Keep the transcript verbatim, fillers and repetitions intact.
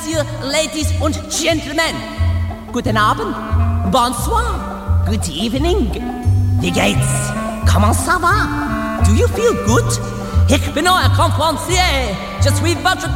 Messieurs, Ladies und Gentlemen. Guten Abend, bonsoir, good evening. Wie geht's? Comment ça va? Do you feel good? Ich bin euer Konferencier. Je suis votre